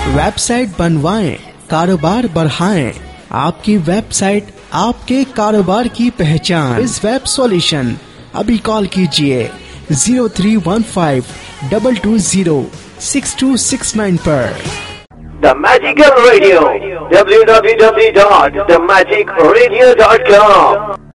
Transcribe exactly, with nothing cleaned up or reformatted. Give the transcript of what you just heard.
Website बनवाएं, कारोबार बढ़ाएं। आपकी वेबसाइट आपके कारोबार की पहचान। इस वेब सॉल्यूशन अभी कॉल कीजिए zero three one five double two zero six to six nine पर। The Magical Radio, w w w dot the magic radio dot com।